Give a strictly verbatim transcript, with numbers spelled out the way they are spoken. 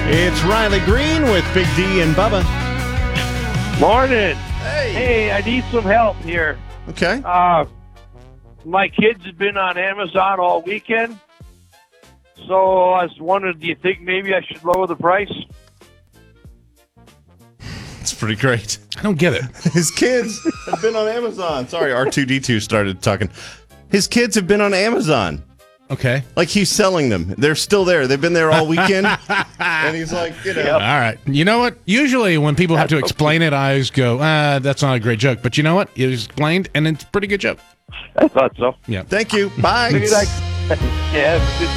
It's Riley Green with Big D and Bubba. Morning. Hey. Hey, I need some help here. Okay. Uh, my kids have been on Amazon all weekend, so I was wondering, do you think maybe I should lower the price? It's pretty great. I don't get it. His kids have been on Amazon. Sorry, R two D two started talking. His kids have been on Amazon. Okay. Like he's selling them. They're still there. They've been there all weekend. And he's like, you know. Yep. All right. You know what? Usually when people have to explain it, I always go, ah, that's not a great joke. But you know what? It was explained, and it's a pretty good joke. I thought so. Yeah. Thank you. Bye. Figured I- yeah,